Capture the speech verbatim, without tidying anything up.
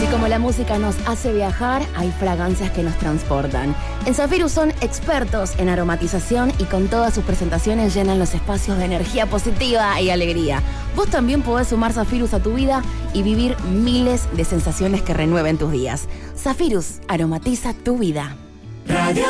Así como la música nos hace viajar, hay fragancias que nos transportan. En Zafirus son expertos en aromatización y con todas sus presentaciones llenan los espacios de energía positiva y alegría. Vos también podés sumar Zafirus a tu vida y vivir miles de sensaciones que renueven tus días. Zafirus, aromatiza tu vida. Radio